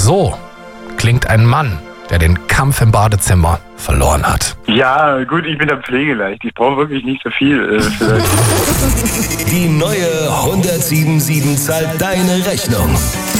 So klingt ein Mann, der den Kampf im Badezimmer verloren hat. Ja, gut, ich bin da pflegeleicht. Ich brauche wirklich nicht so viel. Die neue 107.7 zahlt deine Rechnung.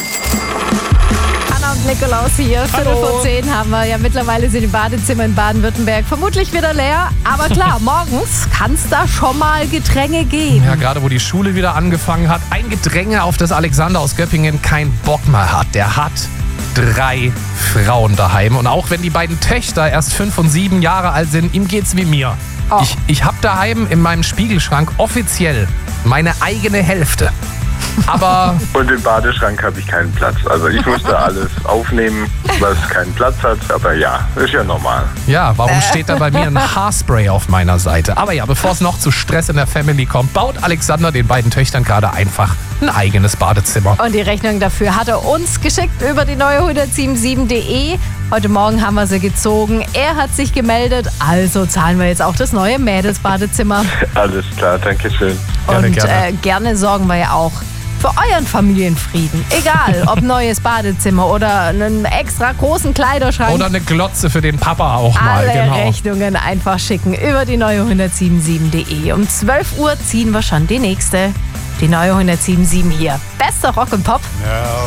Anna und Nikolaus hier. 10:15 haben wir. Ja, mittlerweile sind die Badezimmer in Baden-Württemberg vermutlich wieder leer. Aber klar, morgens kann es da schon mal Gedränge geben. Ja, gerade wo die Schule wieder angefangen hat. Ein Gedränge, auf das Alexander aus Göppingen keinen Bock mehr hat. Der hat 3 Frauen daheim. Und auch wenn die beiden Töchter erst 5 und 7 Jahre alt sind, ihm geht's wie mir. Oh. Ich habe daheim in meinem Spiegelschrank offiziell meine eigene Hälfte. Aber Und im Badeschrank habe ich keinen Platz. Also ich musste alles aufnehmen, was keinen Platz hat. Aber ja, ist ja normal. ja, warum steht da bei mir ein Haarspray auf meiner Seite? Aber ja, bevor es noch zu Stress in der Family kommt, baut Alexander den beiden Töchtern gerade einfach ein eigenes Badezimmer. Und die Rechnung dafür hat er uns geschickt über die neue 1077.de. Heute Morgen haben wir sie gezogen. Er hat sich gemeldet, also zahlen wir jetzt auch das neue Mädelsbadezimmer. Alles klar, danke schön. Gerne, Und gerne. gerne sorgen wir ja auch für euren Familienfrieden. Egal, ob neues Badezimmer oder einen extra großen Kleiderschrank. Oder eine Glotze für den Papa auch mal. Alle Genau. Rechnungen einfach schicken über die neue 1077.de. Um 12 Uhr ziehen wir schon die nächste. Die neue 1077 hier. Bester Rock und Pop.